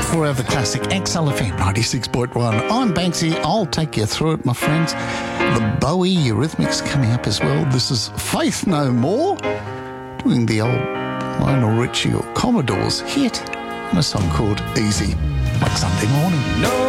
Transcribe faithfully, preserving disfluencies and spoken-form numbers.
Forever Classic X L F M ninety-six point one. I'm Banksy. I'll take you through it, my friends. The Bowie Eurythmics coming up as well. This is Faith No More, doing the old Lionel Richie or Commodores hit, and a song called Easy, like Sunday morning. No.